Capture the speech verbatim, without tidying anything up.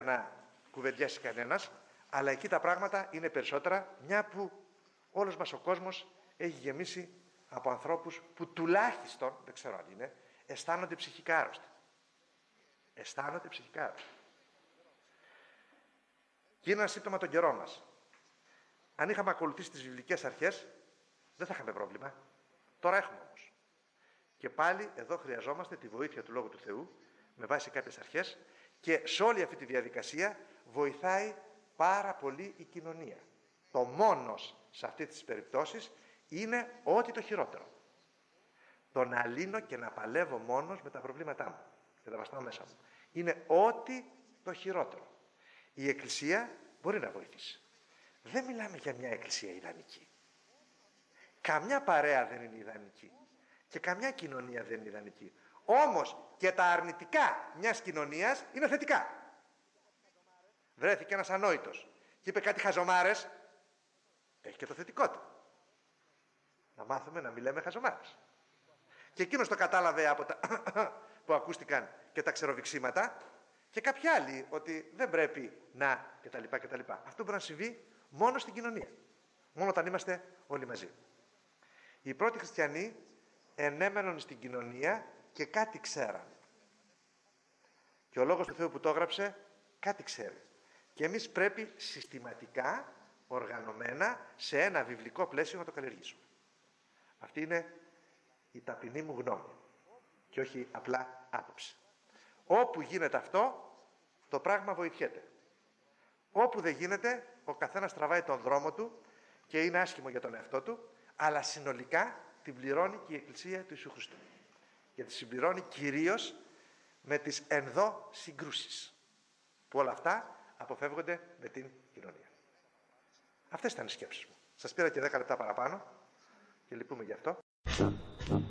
να κουβεντιάσει κανένας, αλλά εκεί τα πράγματα είναι περισσότερα, μια που όλος μας ο κόσμος έχει γεμίσει από ανθρώπους που τουλάχιστον, δεν ξέρω αν είναι, αισθάνονται ψυχικά άρρωστοι. Αισθάνονται ψυχικά άρρωστοι. Και είναι ένα σύμπτωμα τον καιρό μας. Αν είχαμε ακολουθήσει τις βιβλικές αρχές, δεν θα είχαμε πρόβλημα. Τώρα έχουμε όμως. Και πάλι εδώ χρειαζόμαστε τη βοήθεια του Λόγου του Θεού, με βάση κάποιες αρχές, και σε όλη αυτή τη διαδικασία βοηθάει πάρα πολύ η κοινωνία. Το μόνος σε αυτές τις περιπτώσεις είναι ό,τι το χειρότερο. Το να λύνω και να παλεύω μόνος με τα προβλήματά μου και τα βαστάω μέσα μου. Είναι ό,τι το χειρότερο. Η Εκκλησία μπορεί να βοηθήσει. Δεν μιλάμε για μια εκκλησία ιδανική. Καμιά παρέα δεν είναι ιδανική. Και καμιά κοινωνία δεν είναι ιδανική. Όμως και τα αρνητικά μιας κοινωνίας είναι θετικά. Βρέθηκε ένας ανόητος και είπε κάτι χαζομάρες, έχει και το θετικό του. Να μάθουμε να μιλάμε χαζομάρες. Και εκείνος το κατάλαβε από τα που ακούστηκαν και τα ξεροβιξίματα, και κάποιοι άλλοι ότι δεν πρέπει να κτλ. κτλ. Αυτό μπορεί να συμβεί μόνο στην κοινωνία. Μόνο όταν είμαστε όλοι μαζί. Οι πρώτοι χριστιανοί ενέμεναν στην κοινωνία και κάτι ξέραν. Και ο Λόγος του Θεού που το έγραψε κάτι ξέρει. Και εμείς πρέπει συστηματικά, οργανωμένα, σε ένα βιβλικό πλαίσιο να το καλλιεργήσουμε. Αυτή είναι η ταπεινή μου γνώμη και όχι απλά άποψη. Όπου γίνεται αυτό, το πράγμα βοηθιέται. Όπου δεν γίνεται, ο καθένας τραβάει τον δρόμο του και είναι άσχημο για τον εαυτό του, αλλά συνολικά την πληρώνει και η Εκκλησία του Ιησού Χριστού. Και τη συμπληρώνει κυρίως με τις ενδό συγκρούσεις, που όλα αυτά αποφεύγονται με την κοινωνία. Αυτές ήταν οι σκέψεις μου. Σας πήρα και δέκα λεπτά παραπάνω και λυπούμε γι' αυτό.